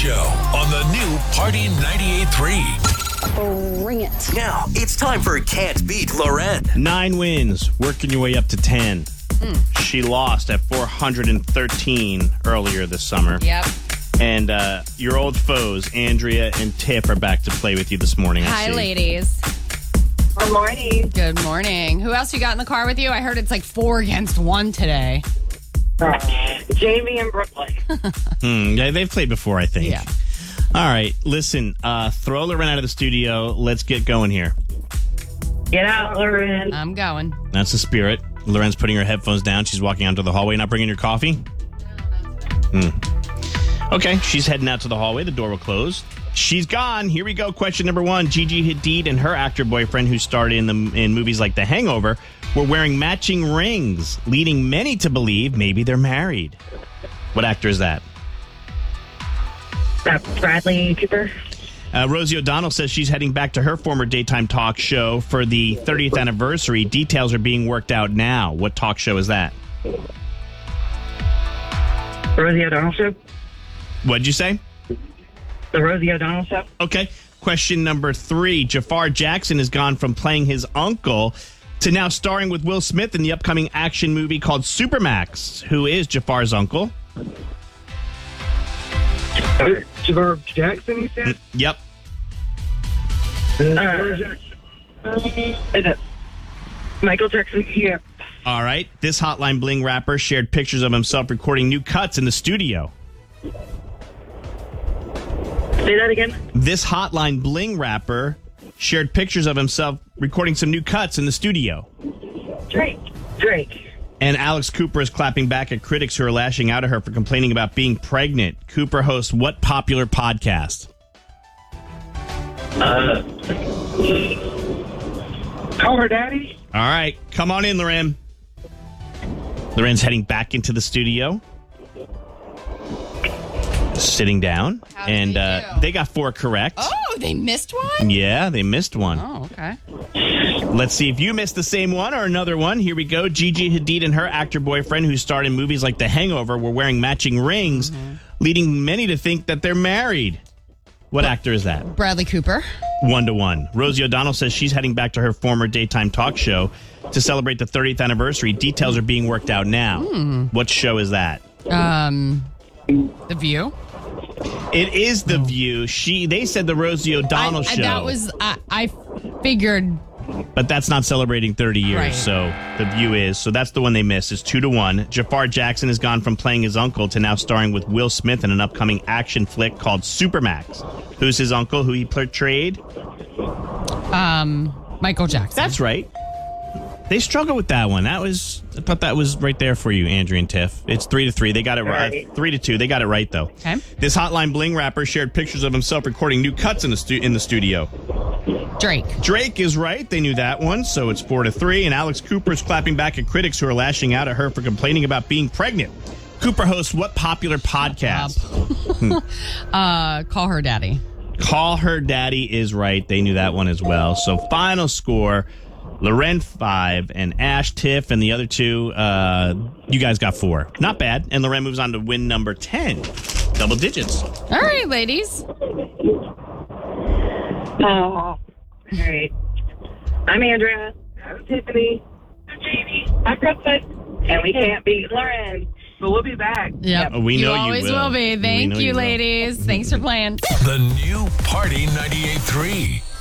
Show on the new Party 98.3. Bring it. Now, it's time for Can't Beat Loren. 9 wins, working your way up to 10. She lost at 413 earlier this summer. Yep. And your old foes, Andrea and Tiff, are back to play with you this morning. Hi, ladies. Good morning. Good morning. Who else you got in the car with you? I heard it's like 4 against 1 today. Jamie and Brooklyn. Yeah, they've played before, I think. Yeah. All right, listen, throw Loren out of the studio. Let's get going here. Get out, Loren. I'm going. That's the spirit. Loren's putting her headphones down. She's walking out to the hallway. Not bringing your coffee? Okay, she's heading out to the hallway. The door will close. She's gone. Here we go. Question number 1. Gigi Hadid and her actor boyfriend, who starred in movies like The Hangover, were wearing matching rings, leading many to believe maybe they're married. What actor is that? Bradley Cooper. Rosie O'Donnell says she's heading back to her former daytime talk show for the 30th anniversary. Details are being worked out now. What talk show is that? Rosie O'Donnell Show. What'd you say? The Rosie O'Donnell Show. Okay. Question number 3. Jafar Jackson has gone from playing his uncle to now starring with Will Smith in the upcoming action movie called Supermax. Who is Jafar's uncle? Jafar Jackson, you said? Yep. Is it Michael Jackson? Yeah. All right. This Hotline Bling rapper shared pictures of himself recording new cuts in the studio. Say that again. This Hotline Bling rapper shared pictures of himself recording some new cuts in the studio. Drake. And Alex Cooper is clapping back at critics who are lashing out at her for complaining about being pregnant. Cooper hosts what popular podcast? Call Her Daddy. All right. Come on in, Loren. Loren's heading back into the studio. Sitting down. How did And they do? they got 4 correct. Oh, they missed one? Yeah, they missed one. Oh, okay. Let's see if you missed the same one or another one. Here we go. Gigi Hadid and her actor boyfriend, who starred in movies like The Hangover, were wearing matching rings, leading many to think that they're married. What actor is that? Bradley Cooper. 1-1. Rosie O'Donnell says she's heading back to her former daytime talk show to celebrate the 30th anniversary. Details are being worked out now. What show is that? The View. It is The View. They said the Rosie O'Donnell show. That was, I figured. But that's not celebrating 30 years, Right. so The View is. So that's the one they missed. It's 2-1. Jafar Jackson has gone from playing his uncle to now starring with Will Smith in an upcoming action flick called Supermax. Who's his uncle? Who he portrayed? Michael Jackson. That's right. They struggle with that one. I thought that was right there for you, Andrew and Tiff. It's 3-3. They got it right. 3-2. They got it right though. Okay. This Hotline Bling rapper shared pictures of himself recording new cuts in the studio. Drake is right. They knew that one, so it's 4-3. And Alex Cooper is clapping back at critics who are lashing out at her for complaining about being pregnant. Cooper hosts what popular podcast? Call Her Daddy. Call Her Daddy is right. They knew that one as well. So final score, Loren 5 and Ash, Tiff, and the other 2, you guys got 4. Not bad. And Loren moves on to win number 10. Double digits. All right, ladies. Oh, all right. I'm Andrea. I'm Tiffany. I'm Jamie. I'm Brooklyn. And we can't beat Loren. But we'll be back. Yep. We know you always will be. Thank you, will. ladies. Thanks for playing. The new Party 98.3.